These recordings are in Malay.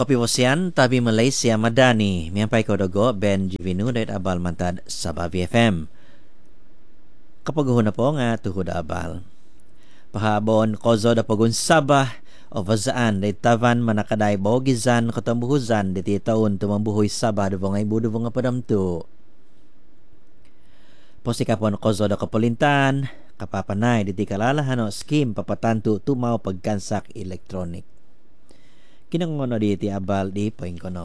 Kopi Wasian Tabi Malaysia Madani Miampai Kodogo Ben Jivinu Dait Abal Mantad Sabah BFM Kapaguhon na po nga tuhod abal Pahabon kozo da pagun Sabah o vazaan dait tavan manakaday bogizan katambuhuzan diti taon tumambuhoy Sabah dubong ay budubong nga padamtu Posikapon kozo da kapulintan kapapanay diti kalalahano scheme papatantu tumaw pagkansak elektronik Kinangono di abal di poing kono.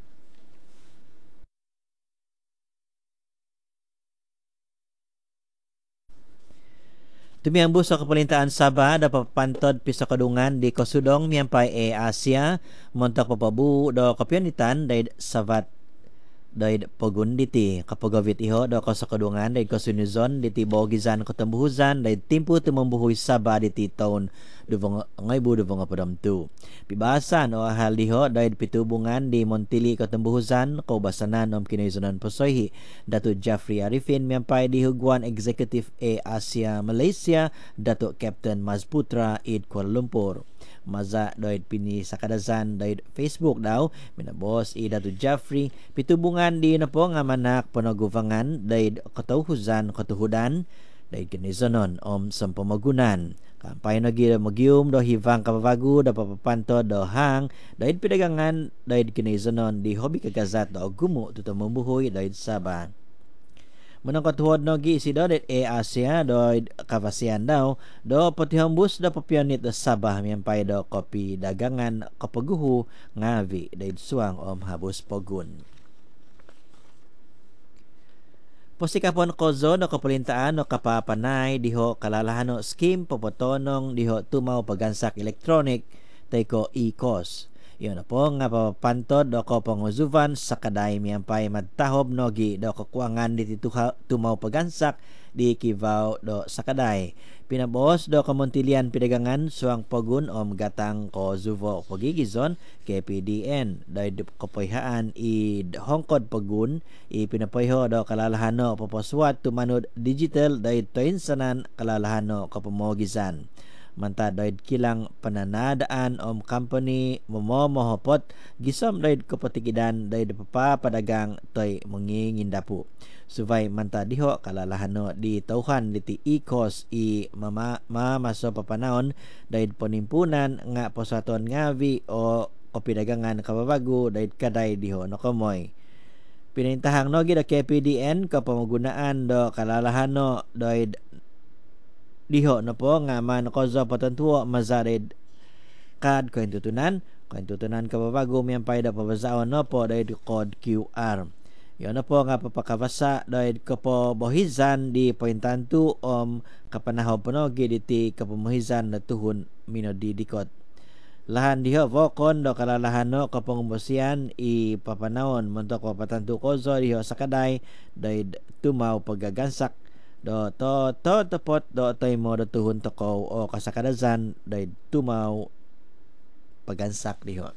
Tumiambo sa kapalintaan Sabah da papantod pisa kadungan di Kosudong miampay Asia montak papabu do kapionitan dai savat dai pogun diti kapagawit iho do kasakadungan dai Kosunuzon diti bogizan katambuhuzan dai timpu tumambuhoy Sabah diti taon dubong ngaybu dubong padamtu pibasan o hal diho dai pitubungan di Montili katambuhuzan kaubasanan om kinaizunan posoyhi Dato Jeffrey Arifin miampay di Hugwan Executive Asia Malaysia Dato Captain Mazputra id Kuala Lumpur Maza doid pini sakadazan doid Facebook daw minabos i Dato Jeffrey pitubungan di na po nga manak panaguvangan doid katauhuzan katuhudan doid kinizonon om sampamagunan kampay na gira magyum do hivang kababago do papapanto do hang doid pidagangan doid kinizonon di hobi kagazat do gumo tutamumbuhoy doid Sabah Menang katuhod no gi si dodet Asia do kavasian daw do patihambus do papionit do Sabah miampay do kopi dagangan kapaguhu ngavi daid suang om habus pogun. Posikapon kozo no kapalintaan no kapapanay diho kalalahano scheme popotonong diho tumaw pagansak elektronik tayko e-cost. Iyon na po nga papantod do ko panguzuvan sa kaday miyampay madtahob nogi do kakuangan diti tumaw pagansak di kivaw do sa kaday. Pinabos do kamontilian pidagangan suang pogun om gatang ko zuvo pagigizon KPDN do kapoyhaan i hongkod pogun i pinapoyho do kalalahano paposwat tumanud digital do toinsanan kalalahano kapamogizan. Manta doid kilang pananadaan om company momohopot gisom doid kapatikidan doid papapadagang toy mangingindapu suvay manta diho kalalahano di tauhan diti e-cost i mamaso papanahon doid ponimpunan nga posaton ngavi o kapidagangan kababago doid kaday diho nokomoy pinintahang nogi do KPDN kapamagunaan do kalalahano doid diho na po nga man kozo patantuo mazarid kad kuentutunan kababago miyampay da pabazaon no po dahil code QR yun na po nga papakabasa dahil kapabohizan di pointantu om kapanahaw panogi diti kapamohizan na tuhon minodidikot lahan diho vokon do kalalahano kapangumbusian i papanahon montok papatantu kozo diho sakaday dahil tumaw pagagansak do to topot do toy mo do tuhon tokaw o kasakadazan day tumaw pagansak diho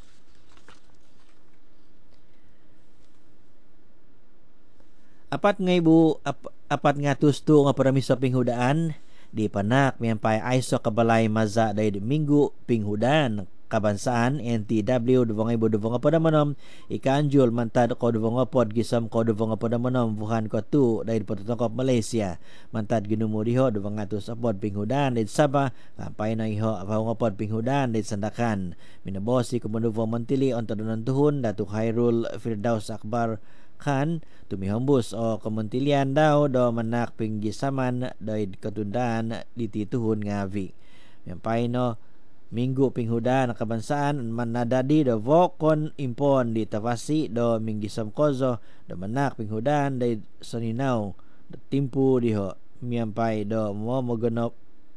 apat nga tusto nga paramiso pinghudaan di panak miyampay aiso kabalay maza day minggu pinghudan kabansaan NTW duvong nga padamanom ikanjul mantad ko duvong pod gisam ko duvong padamanom buhan ko tu dahil patutongkop Malaysia mantad ginumo diho duvong nga tus pod pinghudan dahil Sabah kampay na iho apang pod pinghudan dahil sandakan minabosi ko manuvong Montili on tadunan tuhun Datuk Hairul Firdaus Akbar Khan tumihambus o kamontilian daw do manak pinggisaman dahil katundaan ditituhun ngavi yampay no Minggu pinghuda nakabansaan manadadi do vokon impon di Tavasi do minggisam kozo do manak pinghudan day soninaw do timpu diho miyampay do momogonop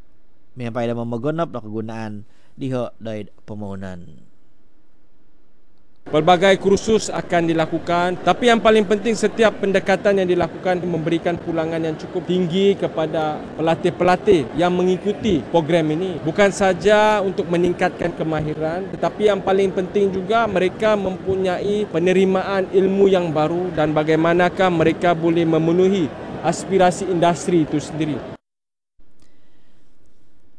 do kagunaan diho day pamunan. Pelbagai kursus akan dilakukan, tapi yang paling penting setiap pendekatan yang dilakukan memberikan pulangan yang cukup tinggi kepada pelatih-pelatih yang mengikuti program ini. Bukan saja untuk meningkatkan kemahiran, tetapi yang paling penting juga mereka mempunyai penerimaan ilmu yang baru dan bagaimanakah mereka boleh memenuhi aspirasi industri itu sendiri.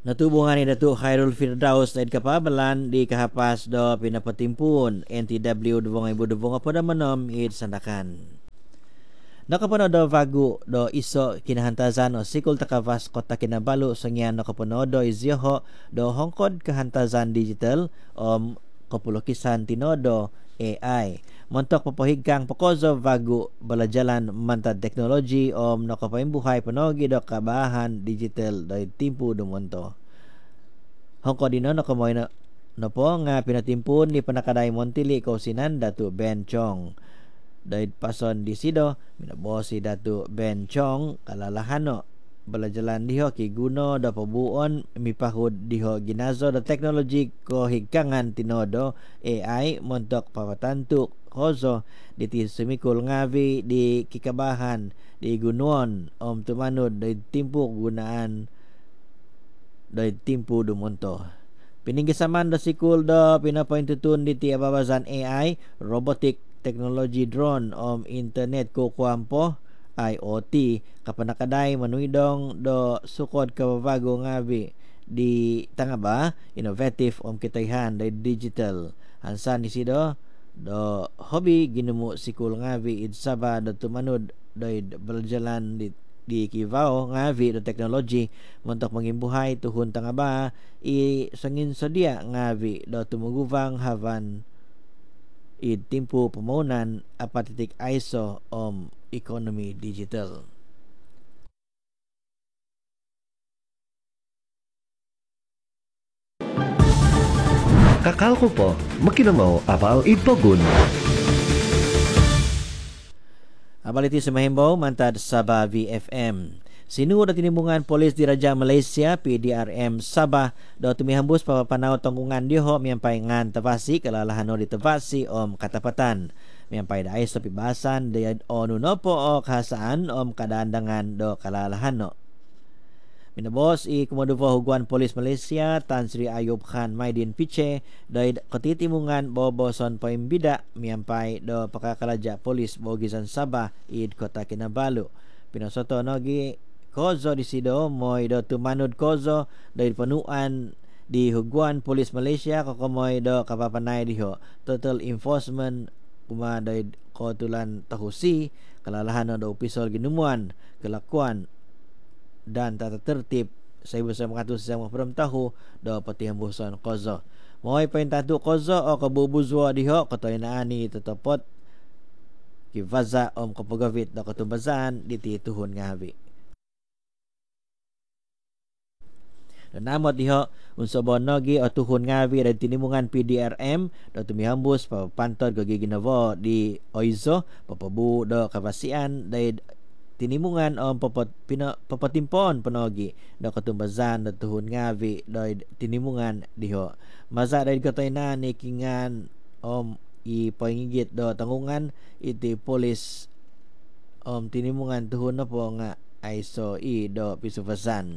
Natubungan ni Datuk Khairul Firdaus dahil kapabalan di kahapas do pinapatimpun NTW 2020 pada menom id sandakan. Nakapuno do vagu do iso kinahantazan o sikul takavas kota Kinabalu sangyan nakapuno do izyoho do hongkod kahantazan digital o kapulukisan tinodo AI. Montok papohigkang pokozo vagu balajalan mantad teknologi o nakapaimbuhay panogi do kabahan digital do timpu do monto. Hongko dino nakamoy na po nga pinatimpun ni panakaday Montili Kausinan Datu Ben Chong. Dahil pason di sido minabosi Datu Ben Chong kalalahano balajalan diho kiguno da pabuon mipahud diho ginazo da teknologi ko higkangan tinodo AI montok papatantuk kozo diti sumikul ngavi di kikabahan di gunuon tumanud da timpu gunaan da timpu dumonto. Pininggisaman da sikul do pinapointutun diti ababazan AI robotic technology drone internet ko kuampo IoT kapanakaday manuidong do sukod kababago ngabi di tangaba innovative kitayhan da digital hansan ni sido do hobby ginumu sikul ngabi id saba do tumanud do berjalan di Kivao ngavi do teknologi montok mangimbuhay tuhun tangaba i sangin sodia ngavi do tumuguvang havan id timpu pemaunan apatitik ISO ekonomi digital. Kakao ko po, makinamaw apal ipogun. Abal iti sumahimbaw mantad Sabah VFM. Sinuod at tinimbungan polis di Raja Malaysia PDRM Sabah do tumihambus papapanaw tanggungan diho miyampay ngan tavasi kalalahano di tavasi katapatan. Miyampay daay sa pibasan dayad no po o kahasaan kadaandangan do kalalahano. Minabos kumaduvo Huguan Polis Malaysia Tan Sri Ayub Khan Maidin Piche dahil katitimungan boboson paimbida miyampay do pakakalaja polis bogisan Sabah id kota Kinabalu. Pinosoto nogi kozo di sido moy do tumanud kozo dahil panuan di Huguan Polis Malaysia kokomoy do kapapanay diho total enforcement kuma dahil kotulan tahusi kalalahan do opisol ginumuan kelakuan dan tata tertib sa ibu sa mga sa mga tahu do pati hambuson kozo. Moy paintatu kozo o kabubuzwa diho katoy na ani tetopot kivaza kapagavit do katubazan diti tuhon nga habi. Namot diho unso bonogi o tuhon nga habi red tinimungan PDRM do tumihambus papantod gagiginavo di Oizo papabu do kavasian dahil tinimungan papatimpon panogi do katumbazan do tuhon ngavi do tinimungan diho maza dahil katoy na nikingan ipaingigit do tanggungan iti polis tinimungan tuhon na po nga ISO do pisufasan.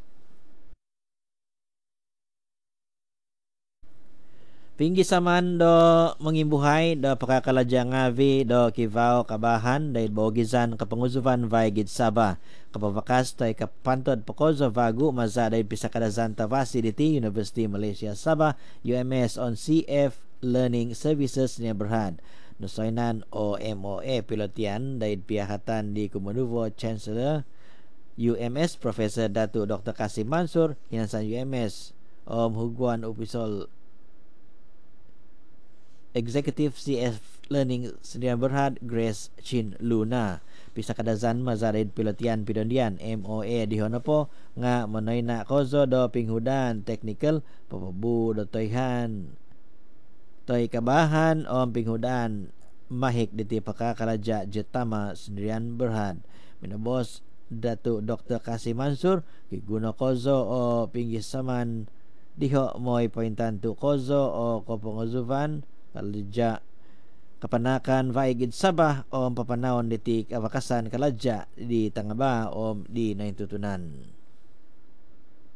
Pinggi saman do mangimbuhay do pakakalaja ngavi do Kivao kabahan dahil bogizan kapanguzuvan vaigid Sabah kapabakas tay kapantod pokozo vagu maza dahil pisakadazan tavasi diti University Malaysia Sabah UMS on CF Learning Services niya berhad nusoinan o MOA pilotian dahil piyahatan di Kumunuvo Chancellor UMS Professor Datu Dr. Kasim Mansur hinansan UMS Huguan Opisol Executive CF Learning Sendirian Berhad Grace Chin Luna pisakadazan mazarid pilotian pidondian MOA dihono po nga manoy na kozo do pinghudan technical papabu do toyhan toy kabahan pinghudan mahik diti pakakalaja jetama Sendirian Berhad minabos Datu Dr. Kasim Mansur kiguno kozo o pinggisaman diho moy pointantu kozo o kopongozuvan kalja kapanakan vaigid Sabah papanawon diti kawakasan kaladja di tangaba di naintutunan.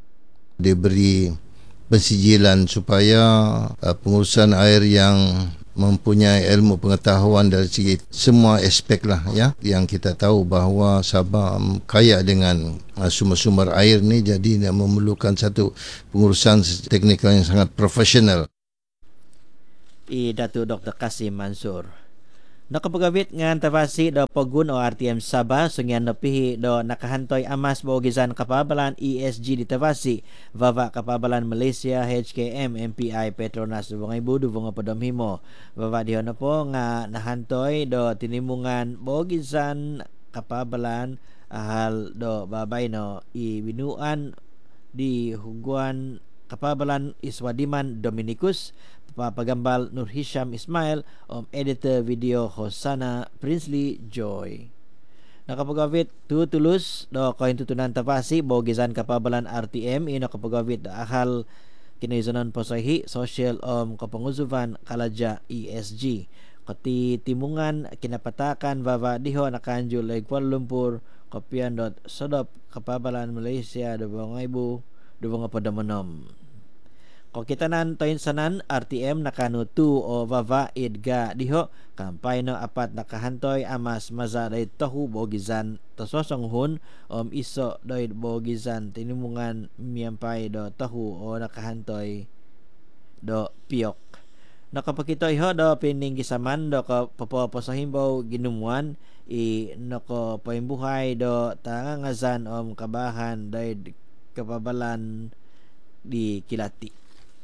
Diberi pensijilan supaya pengurusan air yang mempunyai ilmu pengetahuan dari segi semua aspek lah ya, yang kita tahu bahawa Sabah kaya dengan sumber-sumber air ni, jadi dia memerlukan satu pengurusan teknikal yang sangat profesional. Datuk Dr. Kasim Mansur. Nakapagabit ngan tavasi do Pogun o RTM Sabah sungyan napihi do nakahantoy amas bogisan kapabalan ESG di tavasi vava kapabalan Malaysia HKM MPI Petronas dubong ibu dubong padomhimo vava diho na po nga nahantoy do tinimungan bogisan kapabalan ahal do babay no ibinuan di huguan kapabalan Iswadiman Dominicus, papagambal Nur Hisham Ismail, editor video Hosana Princely Joy. Nakapagawit tutulus do koin tutunan tapasi bogisan kapabalan RTM ino kapagawit do ahal kinaizonan posahi social kapangusuban kalaja ESG. Kati timungan kinapatakan vava diho nakanjul lay Kuala Lumpur kopian dot sodop kapabalan Malaysia do bangaibu do mga padamonom. Kung kita nan toin sanan RTM nakanutu o vava idga diho kampay no apat nakahantoy amas maza day tahu bogizan tasosonghun iso doy bogizan tinimungan miyampay do tahu o nakahantoy do piyok. Nakapakito iho do pining gisaman do ka papapasahimbaw ginumuan nako paimbuhay do tangangazan kabahan day kapabalan di Kilati.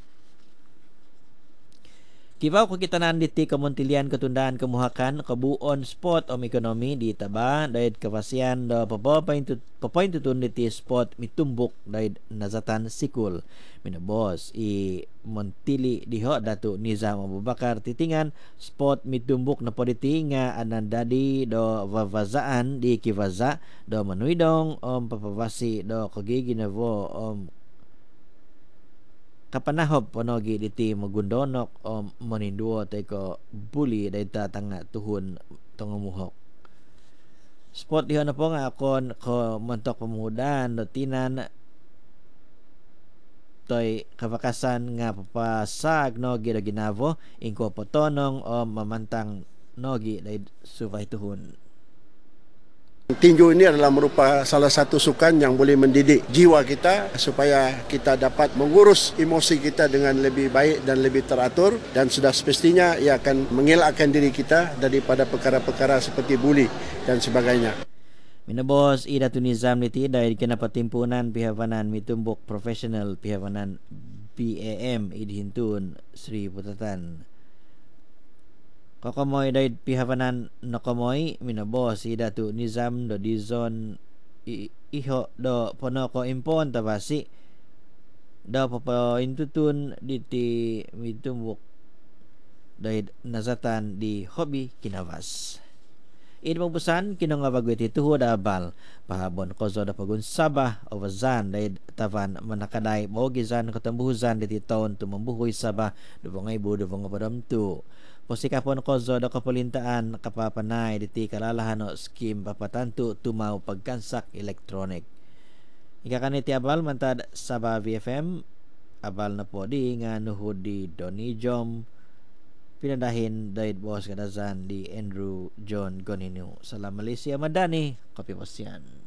Kibaw ko kita nanditi kamuntilian ketundaan kemuhakan kebuon spot ekonomi di taba dahil kepasian do papoint tutun diti spot mitumbuk dahil nazatan sikul minabos montili diho Datu Nizam Abu Bakar titingan spot mitumbuk na poditi nga anandadi do vavazaan di kivaza do manuidong papavasi do kagiginavo kapanahob ponogi diti magundonok o maninduo tay ko buli day tatanga tuhun tongamuhok. Spot diho na po nga akon ko montok pemudan do tinan toy kavakasan nga papasag nogi do ginavo ingko potonong o mamantang nogi day suvay tuhun. Tinju ini adalah merupakan salah satu sukan yang boleh mendidik jiwa kita supaya kita dapat mengurus emosi kita dengan lebih baik dan lebih teratur, dan sudah semestinya ia akan mengelakkan diri kita daripada perkara-perkara seperti buli dan sebagainya. Minabos Datu Nizam niti dahil kinapatimpunan pihawanan mitumbok profesional pihawanan PAM idhintun Sri Putatan. Kokomoy dahil pihawanan nakomoy minabos Datu Nizam do dizon iho do ponoko impon tabasi do papaintutun diti mitumbok dahil nazatan di hobi kinawas. Idmong kinong abagwit ituho da abal pahabon kozo da pagun Sabah o wazan dahil tavan manakaday mogizan katambuhuzan diti taon tumambuhoy Sabah dubongay bu dubong padamtu. Posikapon kozo da kapulintaan kapapanay diti kalalahan o skim papatantu tumaw pagkansak elektronik. Ikakaniti abal mantad Sabah VFM abal na po di nga nuhod di Donijom pinadahin dahil boss kadazan di Andrew John Goninu. Salam Malaysia Madani, Kopi Posyan.